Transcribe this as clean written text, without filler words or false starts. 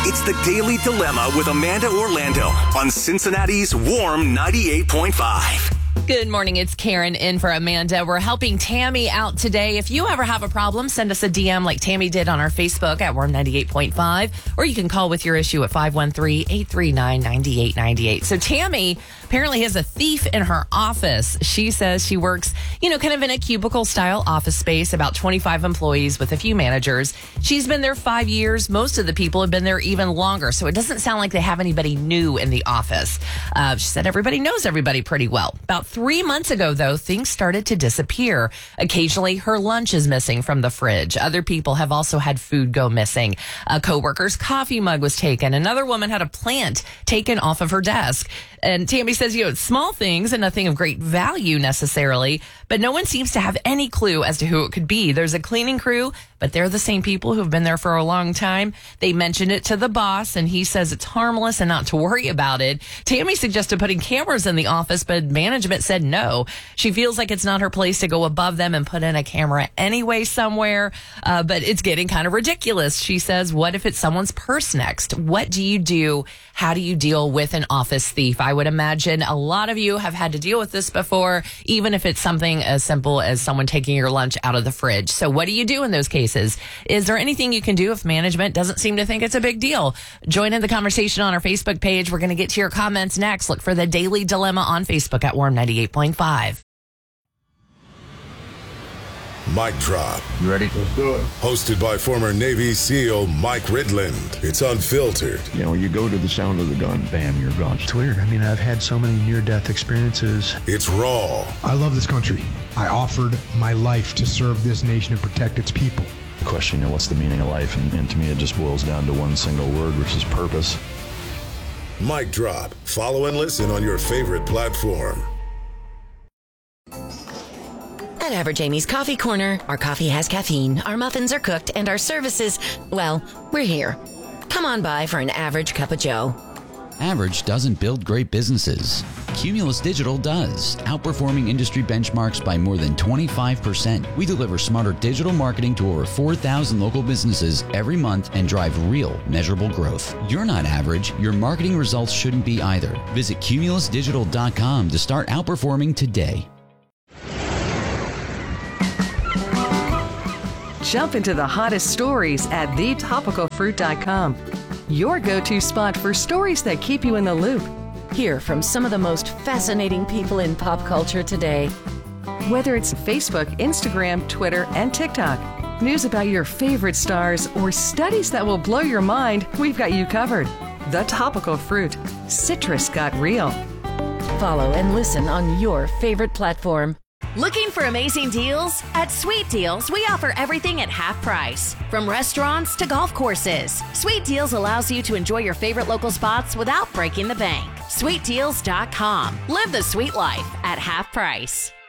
It's the Daily Dilemma with Amanda Orlando on Cincinnati's Warm 98.5. Good morning. It's Karen in for Amanda. We're helping Tammy out today. If you ever have a problem, send us a DM like Tammy did on our Facebook at Warm 98.5, or you can call with your issue at 513-839-9898. So Tammy apparently has a thief in her office. She says she works, kind of in a cubicle style office space, about 25 employees with a few managers. She's been there 5 years. Most of the people have been there even longer. So it doesn't sound like they have anybody new in the office. She said everybody knows everybody pretty well. About 3 months ago, though, things started to disappear. Occasionally, her lunch is missing from the fridge. Other people have also had food go missing. A coworker's coffee mug was taken. Another woman had a plant taken off of her desk. And Tammy says, it's small things and nothing of great value necessarily, but no one seems to have any clue as to who it could be. There's a cleaning crew, but they're the same people who've been there for a long time. They mentioned it to the boss, and he says it's harmless and not to worry about it. Tammy suggested putting cameras in the office, but management said no. She feels like it's not her place to go above them and put in a camera anyway somewhere, but it's getting kind of ridiculous. She says, what if it's someone's purse next? What do you do? How do you deal with an office thief? I would imagine a lot of you have had to deal with this before, even if it's something as simple as someone taking your lunch out of the fridge. So what do you do in those cases? Is there anything you can do if management doesn't seem to think it's a big deal? Join in the conversation on our Facebook page. We're going to get to your comments next. Look for the Daily Dilemma on Facebook at Warm 98.5. Mic Drop. You ready? Let's do it. Hosted by former Navy SEAL Mike Ridland. It's unfiltered. You go to the sound of the gun, bam, you're gone. It's weird. I've had so many near-death experiences. It's raw. I love this country. I offered my life to serve this nation and protect its people. The question, what's the meaning of life? And to me, it just boils down to one single word, which is purpose. Mic Drop. Follow and listen on your favorite platform. At Average Amy's Coffee Corner, our coffee has caffeine, our muffins are cooked, and our services, well, we're here. Come on by for an average cup of joe. Average doesn't build great businesses. Cumulus Digital does, outperforming industry benchmarks by more than 25%. We deliver smarter digital marketing to over 4,000 local businesses every month and drive real, measurable growth. You're not average. Your marketing results shouldn't be either. Visit cumulusdigital.com to start outperforming today. Jump into the hottest stories at thetopicalfruit.com. Your go-to spot for stories that keep you in the loop. Hear from some of the most fascinating people in pop culture today. Whether it's Facebook, Instagram, Twitter, and TikTok, news about your favorite stars, or studies that will blow your mind, we've got you covered. The Topical Fruit. Citrus got real. Follow and listen on your favorite platform. Looking for amazing deals? At Sweet Deals, we offer everything at half price. From restaurants to golf courses, Sweet Deals allows you to enjoy your favorite local spots without breaking the bank. SweetDeals.com. Live the sweet life at half price.